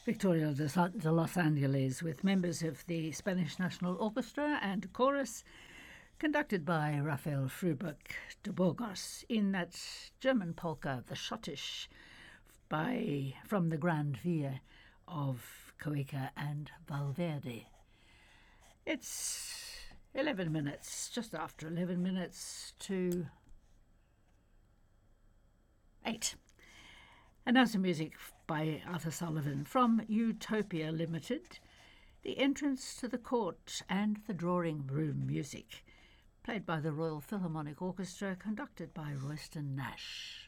Victoria de Los Angeles, with members of the Spanish National Orchestra and chorus, conducted by Rafael Fruberg de Burgos in that German polka, the Schottisch, from the Grand Via of Cueca and Valverde. It's 11 minutes, just after 11 minutes to 8. And now some music by Arthur Sullivan from Utopia Limited, The Entrance to the Court and the Drawing Room Music, played by the Royal Philharmonic Orchestra, conducted by Royston Nash.